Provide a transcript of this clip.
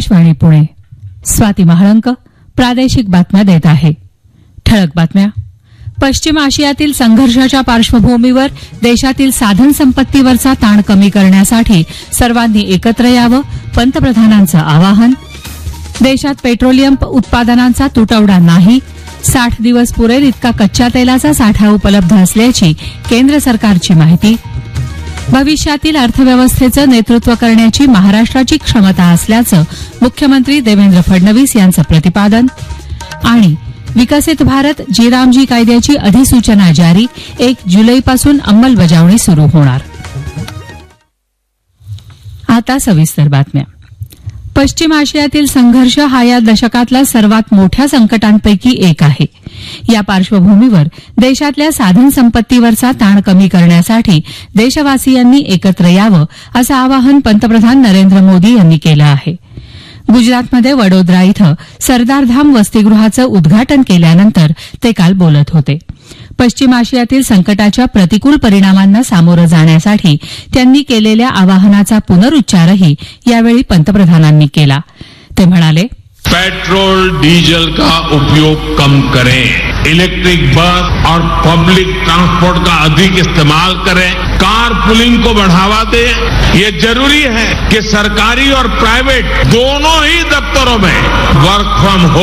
आकाशवाणी पुणे. स्वाती महाळंक प्रादेशिक बातम्या देत आहे. ठळक बातम्या. पश्चिम आशियातील संघर्षाच्या पार्श्वभूमीवर देशातील साधन संपत्तीवरचा ताण कमी करण्यासाठी सर्वांनी एकत्र यावं, पंतप्रधानांचं आवाहन. देशात पेट्रोलियम उत्पादनांचा तुटवडा नाही, 60 दिवस पुरेल इतका कच्च्या तेलाचा साठा उपलब्ध असल्याची केंद्र सरकारची माहिती. भविष्यातील अर्थव्यवस्थेचं नेतृत्व करण्याची महाराष्ट्राची क्षमता असल्याचं मुख्यमंत्री देवेंद्र फडणवीस यांचं प्रतिपादन. आणि विकसित भारत जी रामजी कायद्याची अधिसूचना जारी, 1 जुलैपासून अंमलबजावणी सुरू होणार. आता सविस्तर बातम्या. पश्चिम आशियातील संघर्ष हा या दशकातला सर्वात मोठ्या संकटांपैकी एक आहे. या पार्श्वभूमीवर देशातल्या साधन संपत्तीवरचा ताण कमी करण्यासाठी देशवासियांनी एकत्र यावं असं आवाहन पंतप्रधान नरेंद्र मोदी यांनी केलं आहे. गुजरातमध्ये वडोदरा इथं सरदारधाम वसतिगृहाचं उद्घाटन केल्यानंतर ते काल बोलत होते. पश्चिम आशियातील संकटाच्या प्रतिकूल परिणामांना सामोरं जाण्यासाठी त्यांनी केलेल्या आवाहनाचा पुनरुच्चारही यावेळी पंतप्रधानांनी केला. ते म्हणाले, पेट्रोल डीजल का उपयोग कम करें, इलेक्ट्रिक बस और पब्लिक ट्रांसपोर्ट का अधिक इस्तेमाल करें, कार पुलिंग को बढ़ावा दें. ये जरूरी है कि सरकारी और प्राइवेट दोनों ही दफ्तरों में वर्क फ्रॉम होम